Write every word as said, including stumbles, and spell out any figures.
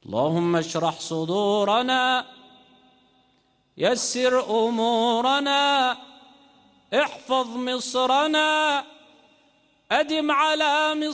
اللهم اشرح صدورنا، يسر أمورنا، احفظ مصرنا، أدم على مصر